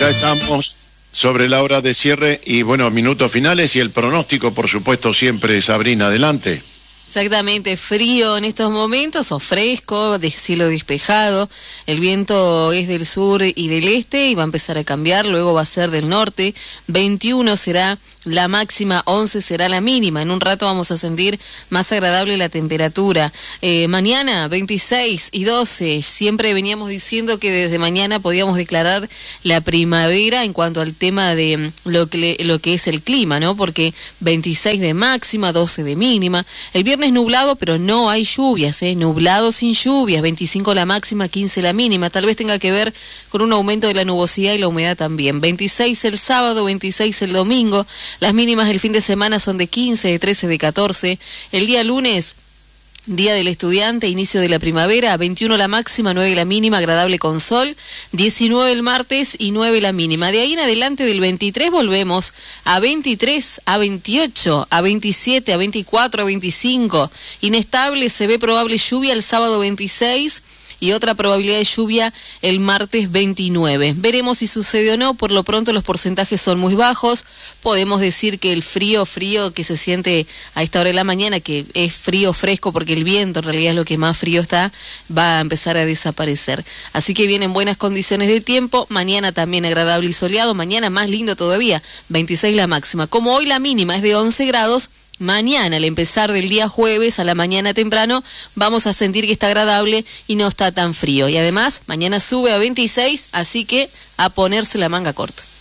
Ya estamos sobre la hora de cierre y bueno, minutos finales y el pronóstico, por supuesto, siempre, Sabrina, adelante. Exactamente, frío en estos momentos o fresco, de cielo despejado. El viento es del sur y del este y va a empezar a cambiar, luego va a ser del norte. 21 será la máxima, 11 será la mínima. En un rato vamos a sentir más agradable la temperatura. Mañana 26 y 12, siempre veníamos diciendo que desde mañana podíamos declarar la primavera en cuanto al tema de lo que es el clima, ¿no? Porque 26 de máxima, 12 de mínima. El viernes nublado, pero no hay lluvias, nublado sin lluvias, 25 la máxima, 15 la mínima. Tal vez tenga que ver con un aumento de la nubosidad y la humedad también. 26 el sábado, 26 el domingo. Las mínimas del fin de semana son de 15, de 13, de 14. El día lunes, Día del Estudiante, inicio de la primavera, 21 la máxima, 9 la mínima, agradable con sol, 19 el martes y 9 la mínima. De ahí en adelante del 23 volvemos a 23, a 28, a 27, a 24, a 25. Inestable, se ve probable lluvia el sábado 26 y otra probabilidad de lluvia el martes 29. Veremos si sucede o no, por lo pronto los porcentajes son muy bajos. Podemos decir que el frío que se siente a esta hora de la mañana, que es frío fresco porque el viento en realidad es lo que más frío está, va a empezar a desaparecer. Así que vienen buenas condiciones de tiempo, mañana también agradable y soleado, mañana más lindo todavía, 26 la máxima. Como hoy la mínima es de 11 grados, mañana, al empezar del día jueves, a la mañana temprano, vamos a sentir que está agradable y no está tan frío. Y además, mañana sube a 26, así que a ponerse la manga corta.